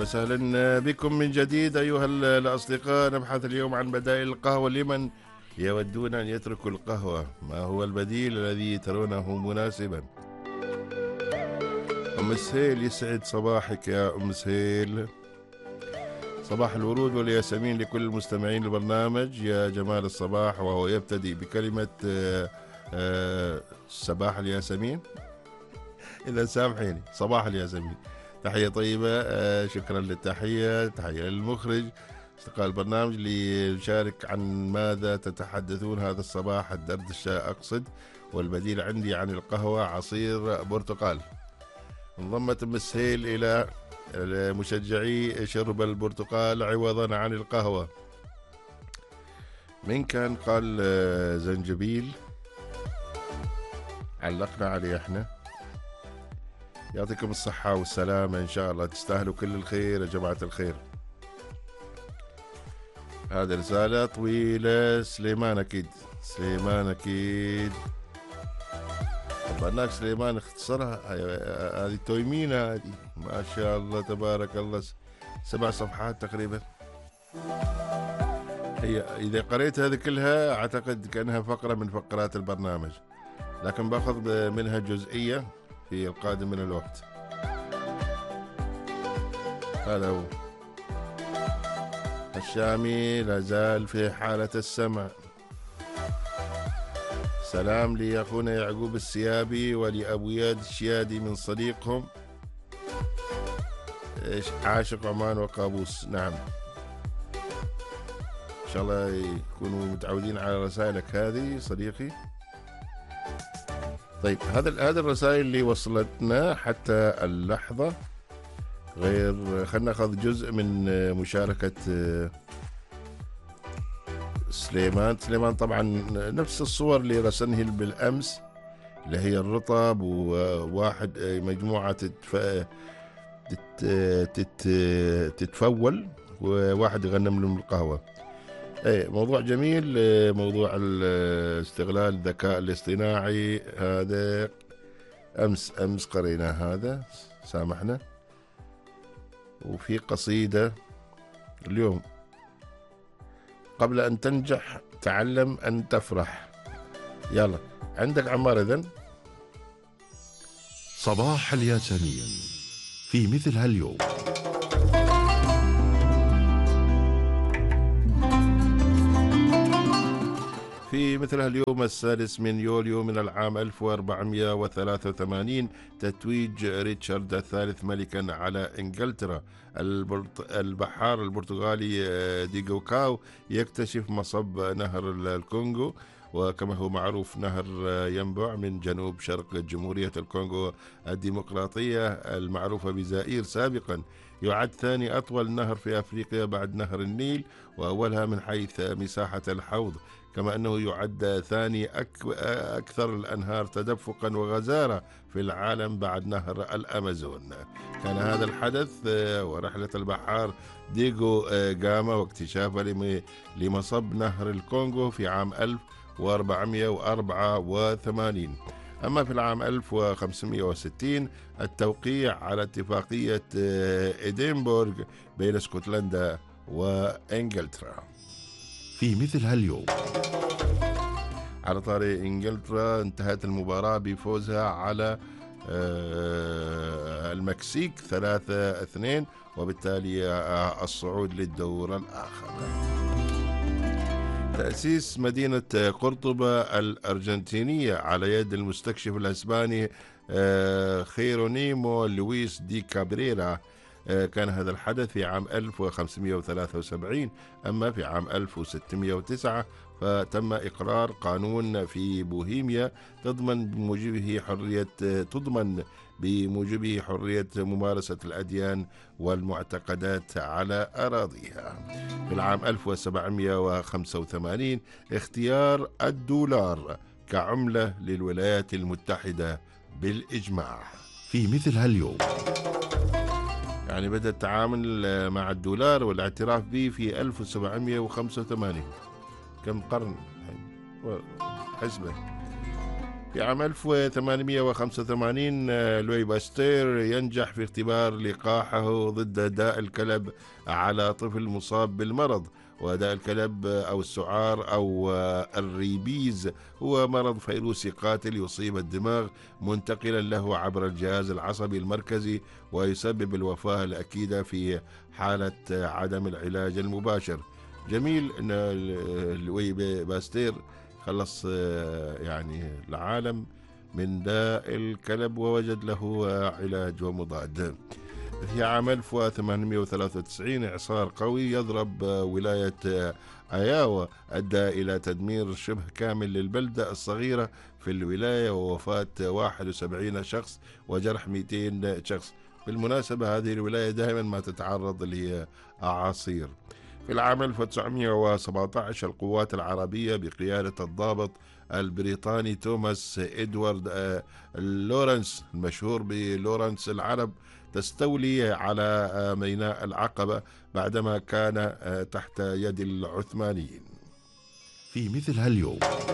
وسهلا بكم من جديد أيها الأصدقاء. نبحث اليوم عن بدائل القهوة لمن يودون أن يتركوا القهوة. ما هو البديل الذي ترونه مناسبا؟ أم سهيل، يسعد صباحك يا أم سهيل. صباح الورود والياسمين لكل المستمعين البرنامج. يا جمال الصباح، وهو يبتدئ بكلمة صباح الياسمين. إذا سامحيني، صباح الياسمين. تحية طيبة، شكرا للتحية. تحية للمخرج، أصدقاء البرنامج اللي يشارك عن ماذا تتحدثون هذا الصباح. الدردشة أقصد، والبديل عندي عن القهوة عصير برتقال. انضمت أم سهيل إلى مشجعي شرب البرتقال عوضا عن القهوة. من كان قال زنجبيل؟ علقنا عليه احنا. يعطيكم الصحة والسلامة، إن شاء الله تستاهلوا كل الخير يا جماعة الخير. هذه رسالة طويلة. سليمان أكيد، سليمان أكيد. هناك سليمان اختصرها. هذه تويمينة، هذه ما شاء الله تبارك الله، 7 صفحات تقريبا. هي إذا قريت هذه كلها أعتقد كأنها فقرة من فقرات البرنامج، لكن باخذ منها جزئية في القادم من الوقت. هذا هو الشامي، لازال في حالة السمع. سلام لأخونا يعقوب السيابي ولأبو الشيادي من صديقهم عاشق عمان وقابوس. نعم، إن شاء الله يكونوا متعودين على رسائلك هذه صديقي. طيب، هذا الرسائل اللي وصلتنا حتى اللحظة. غير خلنا ناخذ جزء من مشاركة سليمان طبعا نفس الصور اللي رسلناه بالأمس، اللي هي الرطب وواحد مجموعة تتفول، وواحد يغنم لهم القهوة. اي موضوع جميل، موضوع استغلال الذكاء الاصطناعي. هذا امس قرينا هذا، سامحنا. وفي قصيدة اليوم: قبل ان تنجح تعلم ان تفرح. يلا عندك عمار. اذن صباح الياسمين في مثل هاليوم. في مثل هاليوم 6 من يوليو من العام 1483 تتويج ريتشارد الثالث ملكا على إنجلترا. البحار البرتغالي ديغو كاو يكتشف مصب نهر الكونغو، وكما هو معروف نهر ينبع من جنوب شرق جمهورية الكونغو الديمقراطية المعروفة بزائير سابقا. يعد ثاني أطول نهر في أفريقيا بعد نهر النيل، وأولها من حيث مساحة الحوض، كما أنه يعد ثاني أكثر الأنهار تدفقا وغزارة في العالم بعد نهر الأمازون. كان هذا الحدث ورحلة البحار ديغو جاما واكتشافه لمصب نهر الكونغو في عام 1484. أما في العام 1560 التوقيع على اتفاقية إدنبورغ بين اسكتلندا وإنجلترا. في مثل هاليوم على طاري إنجلترا، انتهت المباراة بفوزها على المكسيك 3-2، وبالتالي الصعود للدور الآخر. تأسيس مدينة قرطبة الأرجنتينية على يد المستكشف الإسباني خيرونيمو لويس دي كابريرا. كان هذا الحدث في عام 1573. أما في عام 1609 فتم إقرار قانون في بوهيميا تضمن بموجبه حرية ممارسة الأديان والمعتقدات على أراضيها. في العام 1785 اختيار الدولار كعملة للولايات المتحدة بالإجماع. في مثل هاليوم يعني بدأ التعامل مع الدولار والاعتراف به في 1785. كم قرن حسبة. في عام 1885 لوي باستير ينجح في اختبار لقاحه ضد داء الكلب على طفل مصاب بالمرض. وداء الكلب أو السعار أو الريبيز هو مرض فيروسي قاتل يصيب الدماغ منتقلا له عبر الجهاز العصبي المركزي، ويسبب الوفاة الأكيدة في حالة عدم العلاج المباشر. جميل أن لوي باستير خلص يعني العالم من داء الكلب ووجد له علاج ومضاد. في عام 1893 إعصار قوي يضرب ولاية أياوا أدى إلى تدمير شبه كامل للبلدة الصغيرة في الولاية ووفاة 71 شخص وجرح 200 شخص. بالمناسبة هذه الولاية دائما ما تتعرض لأعاصير. في العام 1917 القوات العربية بقيادة الضابط البريطاني توماس إدوارد لورنس المشهور بلورنس العرب تستولي على ميناء العقبة بعدما كان تحت يد العثمانيين. في مثل هاليوم